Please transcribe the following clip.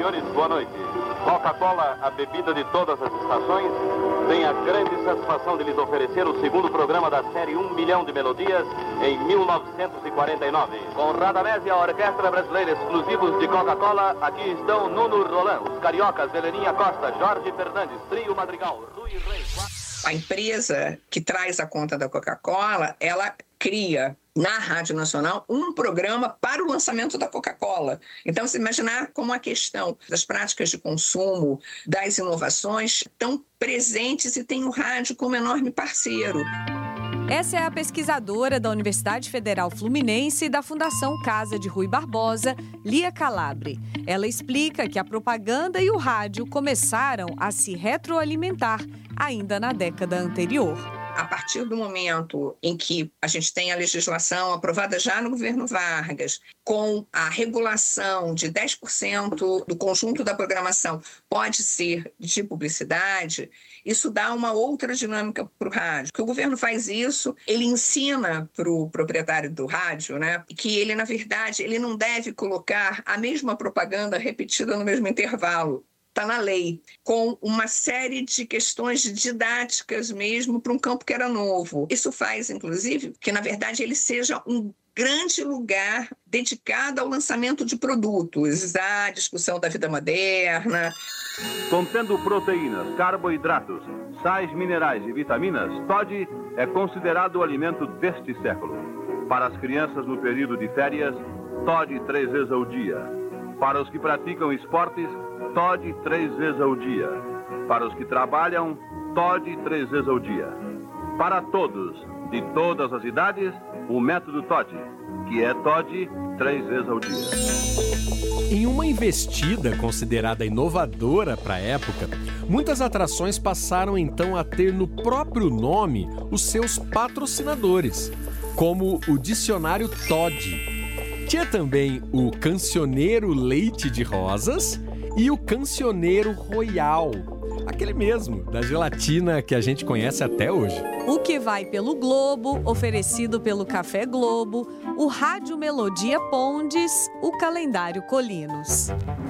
senhores, boa noite. Coca-Cola, a bebida de todas as estações, tem a grande satisfação de lhes oferecer o segundo programa da série 1 Milhão de Melodias em 1949. Com Radamés e a Orquestra Brasileira exclusivos de Coca-Cola, aqui estão Nuno Roland, os cariocas Heleninha Costa, Jorge Fernandes, Trio Madrigal, Rui Reis... A empresa que traz a conta da Coca-Cola, ela cria na Rádio Nacional um programa para o lançamento da Coca-Cola. Então, se imaginar como a questão das práticas de consumo, das inovações, estão presentes e tem o rádio como enorme parceiro. Essa é a pesquisadora da Universidade Federal Fluminense e da Fundação Casa de Rui Barbosa, Lia Calabre. Ela explica que a propaganda e o rádio começaram a se retroalimentar ainda na década anterior. A partir do momento em que a gente tem a legislação aprovada já no governo Vargas, com a regulação de 10% do conjunto da programação pode ser de publicidade, isso dá uma outra dinâmica para o rádio. Que o governo faz isso, ele ensina para o proprietário do rádio, né, que ele, na verdade, ele não deve colocar a mesma propaganda repetida no mesmo intervalo. Está na lei, com uma série de questões didáticas mesmo para um campo que era novo. Isso faz, inclusive, que, na verdade, ele seja um grande lugar dedicado ao lançamento de produtos, à discussão da vida moderna. Contendo proteínas, carboidratos, sais minerais e vitaminas, Toddy é considerado o alimento deste século. Para as crianças no período de férias, Toddy 3 vezes ao dia. Para os que praticam esportes, Toddy 3 vezes ao dia. Para os que trabalham, Toddy 3 vezes ao dia. Para todos, de todas as idades, o método Toddy, que é Toddy 3 vezes ao dia. Em uma investida considerada inovadora para a época, muitas atrações passaram então a ter no próprio nome os seus patrocinadores, como o Dicionário Toddy. Tinha também o Cancioneiro Leite de Rosas e o Cancioneiro Royal, aquele mesmo, da gelatina que a gente conhece até hoje. O que vai pelo Globo, oferecido pelo Café Globo, o Rádio Melodia Pondes, o Calendário Colinos.